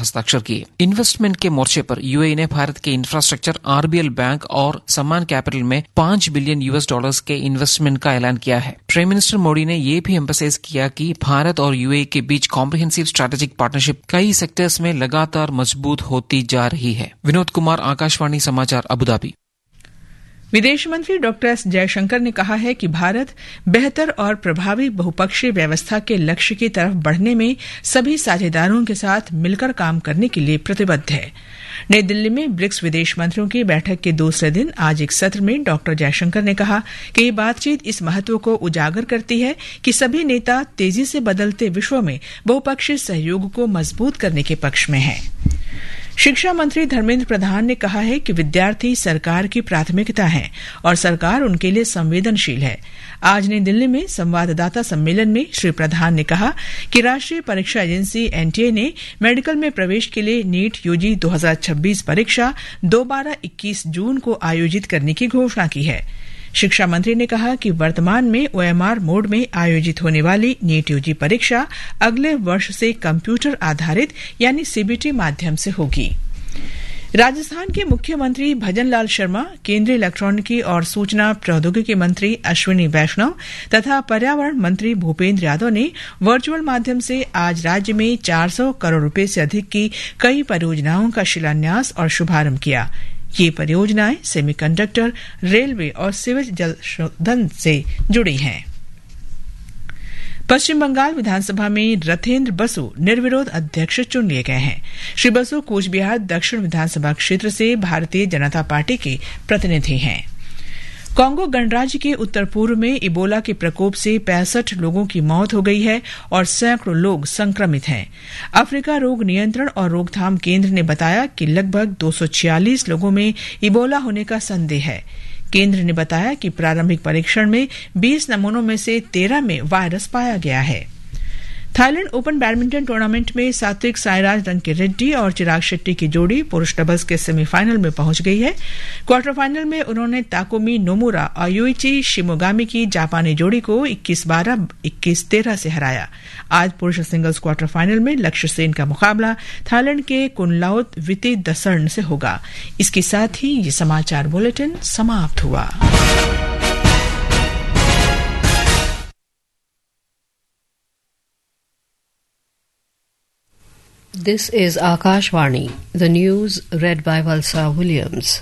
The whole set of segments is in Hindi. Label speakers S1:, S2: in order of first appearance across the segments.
S1: हस्ताक्षर किए। इन्वेस्टमेंट के मोर्चे पर यूएई ने भारत के इंफ्रास्ट्रक्चर, आरबीएल बैंक और सम्मान कैपिटल में $5 बिलियन के इन्वेस्टमेंट का ऐलान किया है। प्राइम मिनिस्टर मोदी ने यह भी एम्फसाइज किया कि भारत और यूएई के बीच कॉम्प्रिहेंसिव स्ट्रेटेजिक पार्टनरशिप कई सेक्टर्स में लगातार मजबूत होती जा रही है। विनोद कुमार, आकाशवाणी समाचार, अबू धाबी।
S2: विदेश मंत्री डॉक्टर एस जयशंकर ने कहा है कि भारत बेहतर और प्रभावी बहुपक्षीय व्यवस्था के लक्ष्य की तरफ बढ़ने में सभी साझेदारों के साथ मिलकर काम करने के लिए प्रतिबद्ध है। नई दिल्ली में ब्रिक्स विदेश मंत्रियों की बैठक के दूसरे दिन आज एक सत्र में डॉक्टर जयशंकर ने कहा कि ये बातचीत इस महत्व को उजागर करती है कि सभी नेता तेजी से बदलते विश्व में बहुपक्षीय सहयोग को मजबूत करने के पक्ष में हैं। शिक्षा मंत्री धर्मेंद्र प्रधान ने कहा है कि विद्यार्थी सरकार की प्राथमिकता है और सरकार उनके लिए संवेदनशील है। आज नई दिल्ली में संवाददाता सम्मेलन में श्री प्रधान ने कहा कि राष्ट्रीय परीक्षा एजेंसी एनटीए ने मेडिकल में प्रवेश के लिए नीट यूजी 2026 परीक्षा दोबारा 21 जून को आयोजित करने की घोषणा की है। शिक्षा मंत्री ने कहा कि वर्तमान में ओएमआर मोड में आयोजित होने वाली नीट यूजी परीक्षा अगले वर्ष से कंप्यूटर आधारित यानी सीबीटी माध्यम से होगी। राजस्थान के मुख्यमंत्री भजन लाल शर्मा, केंद्रीय इलेक्ट्रॉनिकी और सूचना प्रौद्योगिकी मंत्री अश्विनी वैष्णव तथा पर्यावरण मंत्री भूपेंद्र यादव ने वर्चुअल माध्यम से आज राज्य में 400 करोड़ रुपए से अधिक की कई परियोजनाओं का शिलान्यास और शुभारंभ किया। ये परियोजनाएं सेमीकंडक्टर, रेलवे और सीवेज जल शोधन से जुड़ी हैं। पश्चिम बंगाल विधानसभा में रथेंद्र बसु निर्विरोध अध्यक्ष चुन लिए गए हैं। श्री बसु कूचबिहार दक्षिण विधानसभा क्षेत्र से भारतीय जनता पार्टी के प्रतिनिधि हैं। कांगो गणराज्य के उत्तर पूर्व में इबोला के प्रकोप से 65 लोगों की मौत हो गई है और सैकड़ों लोग संक्रमित हैं। अफ्रीका रोग नियंत्रण और रोकथाम केंद्र ने बताया कि लगभग 246 लोगों में इबोला होने का संदेह है। केंद्र ने बताया कि प्रारंभिक परीक्षण में 20 नमूनों में से 13 में वायरस पाया गया है। थाईलैंड ओपन बैडमिंटन टूर्नामेंट में सात्विक साईराज रंकीरेड्डी और चिराग शेट्टी की जोड़ी पुरुष डबल्स के सेमीफाइनल में पहुंच गई है। क्वार्टर फाइनल में उन्होंने ताकुमी नोमुरा और यूइची शिमोगामी की जापानी जोड़ी को 21-12, 21-13 से हराया। आज पुरुष सिंगल्स क्वार्टर फाइनल में लक्ष्य सेन का मुकाबला थाईलैंड के कुनलाउत विति दसर्न से होगा। इसके साथ ही ये समाचार बुलेटिन समाप्त हुआ।
S3: This is Akashvani, the news read by Valsa Williams.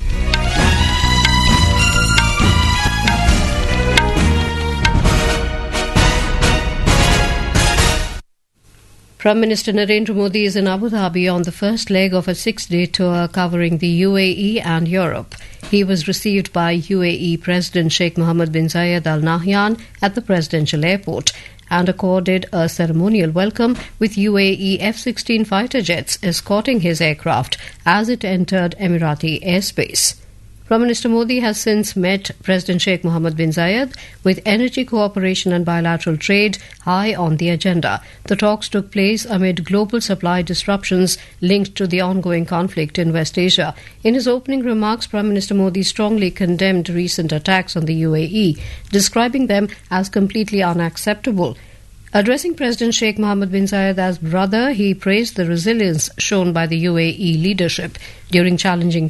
S3: Prime Minister Narendra Modi is in Abu Dhabi on the first leg of a 6-day tour covering the UAE and Europe. He was received by UAE President Sheikh Mohammed bin Zayed Al Nahyan at the presidential airport and accorded a ceremonial welcome with UAE F-16 fighter jets escorting his aircraft as it entered Emirati airspace. Prime Minister Modi has since met President Sheikh Mohammed bin Zayed with energy cooperation and bilateral trade high on the agenda. The talks took place amid global supply disruptions linked to the ongoing conflict in West Asia. In his opening remarks, Prime Minister Modi strongly condemned recent attacks on the UAE, describing them as completely unacceptable. Addressing President Sheikh Mohammed bin Zayed as brother, he praised the resilience shown by the UAE leadership during challenging